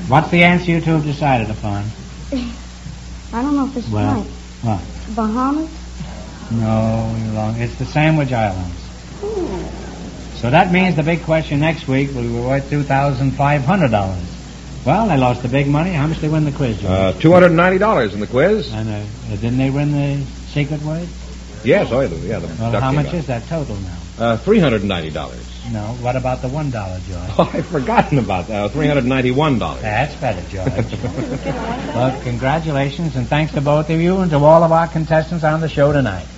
What's the answer you two have decided upon? I don't know if it's right. What? Bahamas? No, you're wrong. It's the Sandwich Islands. So that means the big question next week will be worth $2,500. Well, they lost the big money. How much did they win the quiz, George? $290 in the quiz. And didn't they win the secret word? Yes, yeah. Well, how much is that total now? $390. No, what about the $1, George? Oh, I've forgotten about that. $391. That's better, George. Well, congratulations, and thanks to both of you and to all of our contestants on the show tonight.